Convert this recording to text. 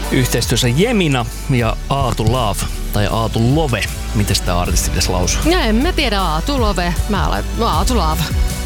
yhteistyössä Jemina ja Aatu Love, tai Aatu Love. Miten sitä artisti pitäisi lausua? Ja en mä tiedä, Aatu Love. Mä olen Aatu Love.